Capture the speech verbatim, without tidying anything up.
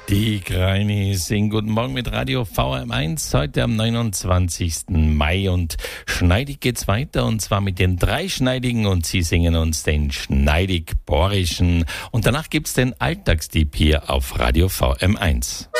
Die Greinis singen Guten Morgen mit Radio V M eins, heute am neunundzwanzigsten Mai und schneidig geht's weiter und zwar mit den Dreischneidigen und sie singen uns den Schneidig-Borischen und danach gibt's den Alltagstipp hier auf Radio V M eins.